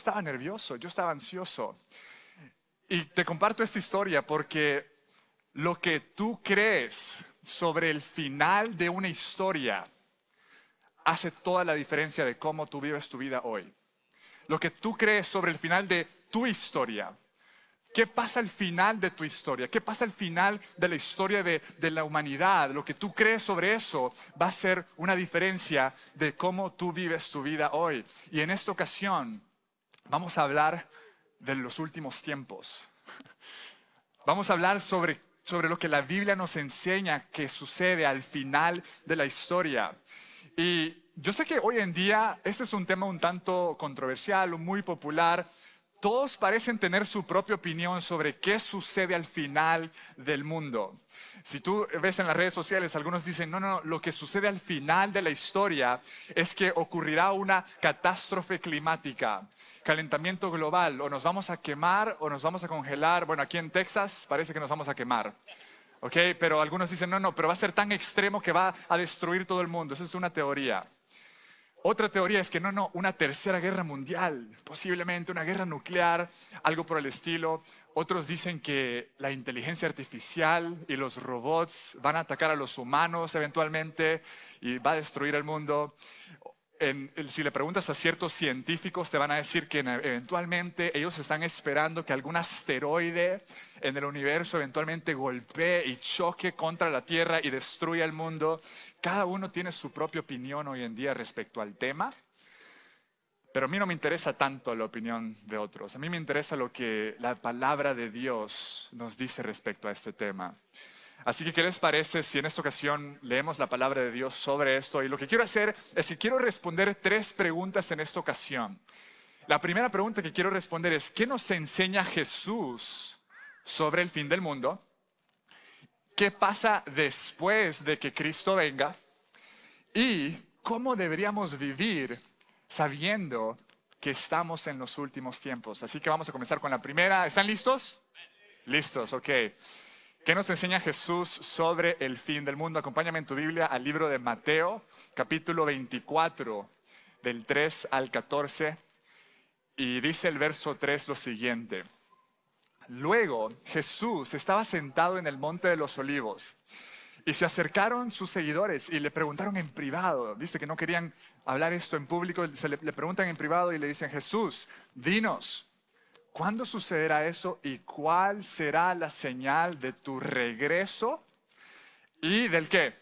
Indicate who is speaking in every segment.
Speaker 1: estaba nervioso, yo estaba ansioso. Y te comparto esta historia porque lo que tú crees sobre el final de una historia hace toda la diferencia de cómo tú vives tu vida hoy. Lo que tú crees sobre el final de tu historia. ¿Qué pasa al final de tu historia? ¿Qué pasa al final de la historia de la humanidad? Lo que tú crees sobre eso va a ser una diferencia de cómo tú vives tu vida hoy. Y en esta ocasión vamos a hablar de los últimos tiempos. Vamos a hablar sobre lo que la Biblia nos enseña que sucede al final de la historia. Y yo sé que hoy en día este es un tema un tanto controversial, muy popular. Todos parecen tener su propia opinión sobre qué sucede al final del mundo. Si tú ves en las redes sociales, algunos dicen, no, lo que sucede al final de la historia es que ocurrirá una catástrofe climática, calentamiento global, o nos vamos a quemar o nos vamos a congelar. Bueno, aquí en Texas parece que nos vamos a quemar. ¿Ok? Pero algunos dicen, no, pero va a ser tan extremo que va a destruir todo el mundo. Esa es una teoría. Otra teoría es que una tercera guerra mundial, posiblemente una guerra nuclear, algo por el estilo. Otros dicen que la inteligencia artificial y los robots van a atacar a los humanos eventualmente y va a destruir el mundo. Si le preguntas a ciertos científicos, te van a decir que eventualmente ellos están esperando que algún asteroide en el universo eventualmente golpee y choque contra la Tierra y destruya el mundo. Cada uno tiene su propia opinión hoy en día respecto al tema, pero a mí no me interesa tanto la opinión de otros. A mí me interesa lo que la palabra de Dios nos dice respecto a este tema. Así que, ¿qué les parece si en esta ocasión leemos la palabra de Dios sobre esto? Y lo que quiero hacer es que quiero responder 3 preguntas en esta ocasión. La primera pregunta que quiero responder es, ¿qué nos enseña Jesús sobre el fin del mundo? ¿Qué pasa después de que Cristo venga? ¿Y cómo deberíamos vivir sabiendo que estamos en los últimos tiempos? Así que vamos a comenzar con la primera. ¿Están listos? Listos, ok. ¿Qué nos enseña Jesús sobre el fin del mundo? Acompáñame en tu Biblia al libro de Mateo, capítulo 24, del 3 al 14. Y dice el verso 3 lo siguiente. Luego Jesús estaba sentado en el monte de los olivos y se acercaron sus seguidores y le preguntaron en privado. Viste que no querían hablar esto en público, le preguntan en privado y le dicen, Jesús, dinos, ¿cuándo sucederá eso y cuál será la señal de tu regreso y del qué?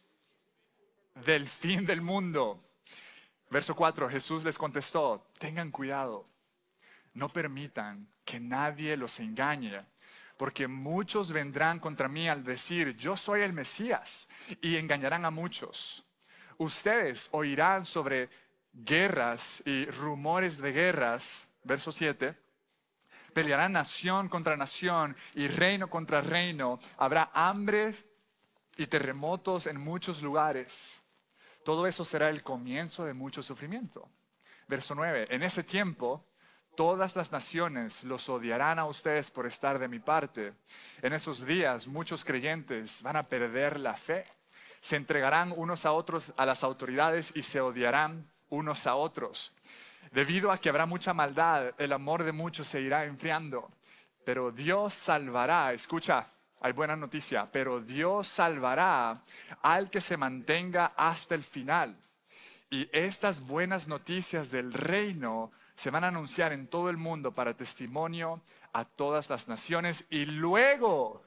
Speaker 1: Del fin del mundo. Verso 4, Jesús les contestó, tengan cuidado, no permitan que nadie los engañe, porque muchos vendrán contra mí al decir, yo soy el Mesías, y engañarán a muchos. Ustedes oirán sobre guerras y rumores de guerras, verso 7, pelearán nación contra nación y reino contra reino. Habrá hambre y terremotos en muchos lugares. Todo eso será el comienzo de mucho sufrimiento. Verso 9. En ese tiempo, todas las naciones los odiarán a ustedes por estar de mi parte. En esos días, muchos creyentes van a perder la fe. Se entregarán unos a otros a las autoridades y se odiarán unos a otros. Debido a que habrá mucha maldad, el amor de muchos se irá enfriando. Pero Dios salvará, escucha, hay buena noticia, pero Dios salvará al que se mantenga hasta el final. Y estas buenas noticias del reino se van a anunciar en todo el mundo para testimonio a todas las naciones. Y luego,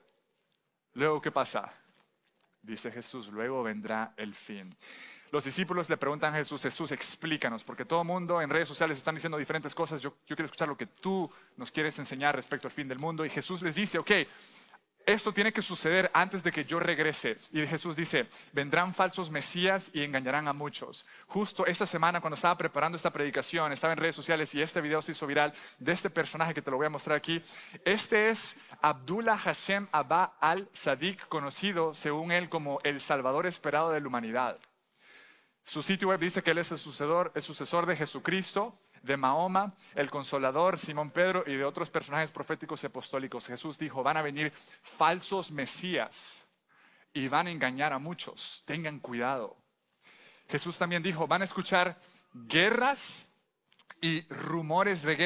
Speaker 1: ¿qué pasa? Dice Jesús, luego vendrá el fin. Los discípulos le preguntan a Jesús, Jesús, explícanos, porque todo el mundo en redes sociales están diciendo diferentes cosas. Yo quiero escuchar lo que tú nos quieres enseñar respecto al fin del mundo. Y Jesús les dice, ok, esto tiene que suceder antes de que yo regrese. Y Jesús dice, vendrán falsos mesías y engañarán a muchos. Justo esta semana cuando estaba preparando esta predicación, estaba en redes sociales y este video se hizo viral de este personaje que te lo voy a mostrar aquí. Este es Abdullah Hashem Abba al-Sadiq, conocido según él como el Salvador esperado de la humanidad. Su sitio web dice que él es el sucesor de Jesucristo, de Mahoma, el Consolador, Simón Pedro y de otros personajes proféticos y apostólicos. Jesús dijo, van a venir falsos mesías y van a engañar a muchos. Tengan cuidado. Jesús también dijo, van a escuchar guerras y rumores de guerra.